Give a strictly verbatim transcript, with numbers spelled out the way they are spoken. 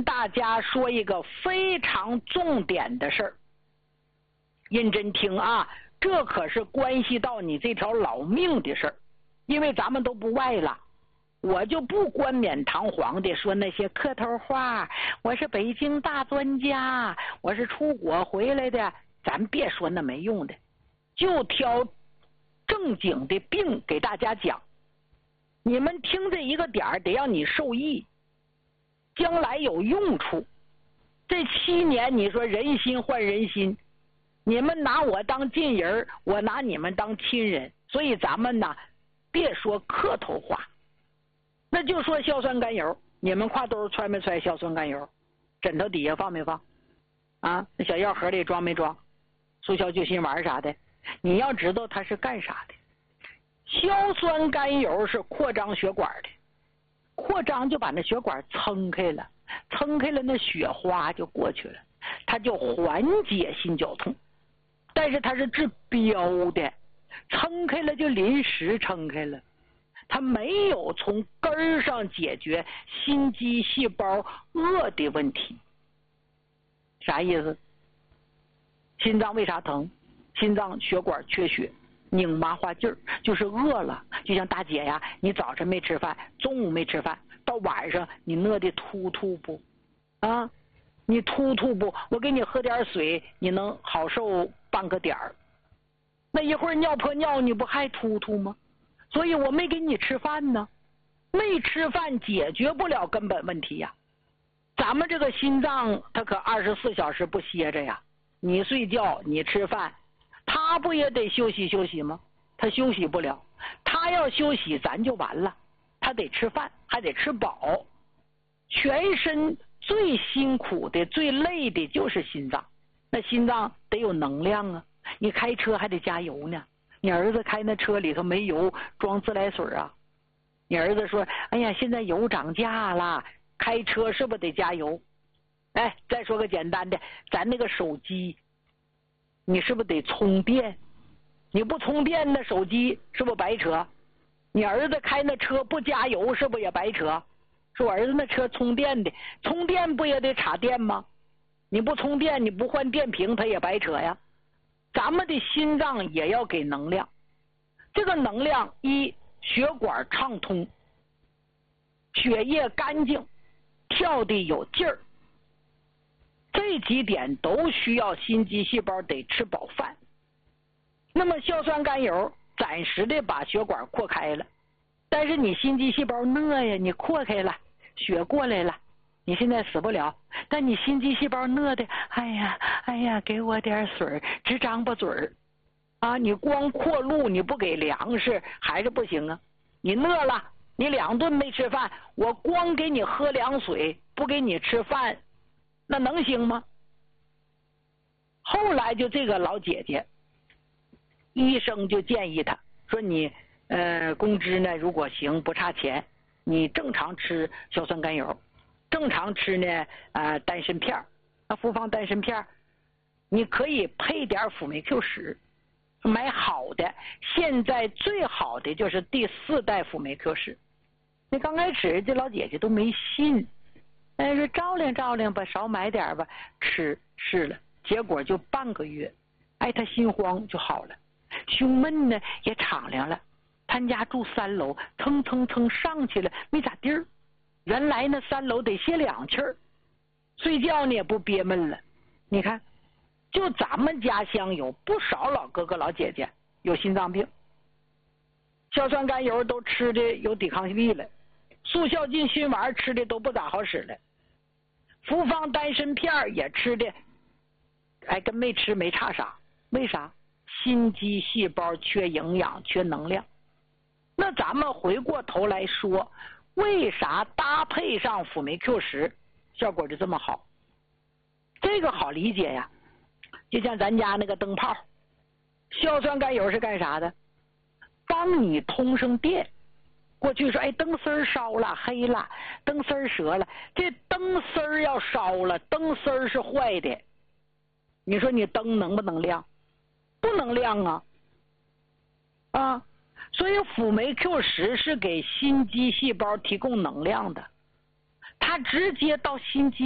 大家说一个非常重点的事儿，认真听啊，这可是关系到你这条老命的事儿。因为咱们都不外了，我就不冠冕堂皇的说那些客套话，我是北京大专家，我是出国回来的，咱别说那没用的，就挑正经的病给大家讲。你们听这一个点儿得让你受益，将来有用处。这七年你说人心换人心，你们拿我当近人，我拿你们当亲人，所以咱们呢别说客套话，那就说硝酸甘油，你们挎兜揣没揣硝酸甘油？枕头底下放没放？啊，那小药盒里装没装？速效救心丸啥的，你要知道它是干啥的。硝酸甘油是扩张血管的，扩张就把那血管撑开了，撑开了那血花就过去了，它就缓解心绞痛。但是它是治标的，撑开了就临时撑开了，它没有从根儿上解决心肌细胞饿的问题。啥意思？心脏为啥疼？心脏血管缺血，拧麻花劲儿，就是饿了。就像大姐呀，你早晨没吃饭，中午没吃饭，到晚上你饿的突突不啊？你突突不，我给你喝点水，你能好受半个点儿。那一会儿尿泼尿，你不还突突吗？所以我没给你吃饭呢，没吃饭解决不了根本问题呀。咱们这个心脏它可二十四小时不歇着呀，你睡觉你吃饭，它不也得休息休息吗？它休息不了，它要休息咱就完了，它得吃饭还得吃饱。全身最辛苦的最累的就是心脏，那心脏得有能量啊，你开车还得加油呢，你儿子开那车里头没油，装自来水啊。你儿子说哎呀现在油涨价了，开车是不是得加油？哎，再说个简单的，咱那个手机你是不是得充电？你不充电那手机是不是白扯？你儿子开那车不加油是不是也白扯？说我儿子那车充电的，充电不也得插电吗？你不充电你不换电瓶它也白扯呀。咱们的心脏也要给能量，这个能量一血管畅通，血液干净，跳的有劲儿，这几点都需要心肌细胞得吃饱饭。那么硝酸甘油暂时的把血管扩开了，但是你心肌细胞饿呀，你扩开了，血过来了，你现在死不了，但你心肌细胞饿的哎呀哎呀给我点水，直张巴嘴儿啊！你光扩路你不给粮食还是不行啊。你饿了，你两顿没吃饭，我光给你喝凉水不给你吃饭，那能行吗？后来就这个老姐姐，医生就建议她说你呃工资呢如果行不差钱，你正常吃硝酸甘油，正常吃呢呃丹参片啊，复方丹参片，你可以配点辅酶 Q 十，买好的，现在最好的就是第四代辅酶 Q 十。那刚开始这老姐姐都没信，哎说照亮照亮吧，少买点吧，吃试了，结果就半个月，哎她心慌就好了，胸闷呢也敞亮了，他家住三楼，蹭蹭蹭上去了没咋地儿，原来那三楼得歇两气儿，睡觉呢也不憋闷了。你看就咱们家乡有不少老哥哥老姐姐有心脏病，硝酸甘油都吃的有抵抗力了，速效救心丸吃的都不咋好使了，复方丹参片也吃的哎跟没吃没差啥。为啥？心肌细胞缺营养缺能量。那咱们回过头来说，为啥搭配上辅酶 Q 十效果就这么好？这个好理解呀，就像咱家那个灯泡，硝酸甘油是干啥的？帮你通上电。过去说哎灯丝烧了黑了，灯丝折了，这灯丝要烧了，灯丝是坏的，你说你灯能不能亮？不能亮啊啊！所以辅酶 Q 十是给心肌细胞提供能量的，它直接到心肌